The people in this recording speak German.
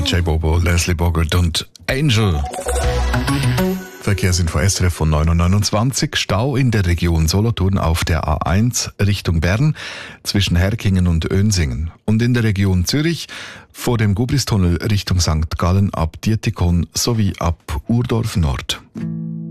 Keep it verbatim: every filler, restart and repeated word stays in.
mit J Bobo, Leslie Boggart und Angel. Verkehrsinfo S R F von neun Uhr neunundzwanzig. Stau in der Region Solothurn auf der A eins Richtung Bern zwischen Herkingen und Önsingen. Und in der Region Zürich vor dem Gubristunnel Richtung Sankt Gallen ab Dietikon sowie ab Urdorf Nord.